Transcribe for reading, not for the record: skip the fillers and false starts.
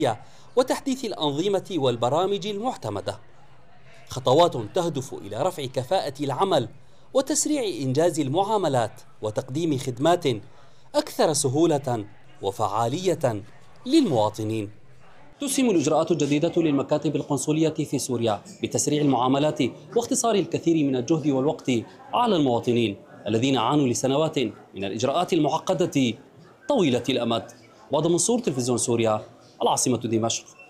وتحديث الأنظمة والبرامج المعتمدة، خطوات تهدف إلى رفع كفاءة العمل وتسريع إنجاز المعاملات وتقديم خدمات أكثر سهولة وفعالية للمواطنين. تسهم الإجراءات الجديدة للمكاتب القنصلية في سوريا بتسريع المعاملات واختصار الكثير من الجهد والوقت على المواطنين الذين عانوا لسنوات من الإجراءات المعقدة طويلة الأمد. وهذا منصور، تلفزيون سوريا، العاصمة دمشق.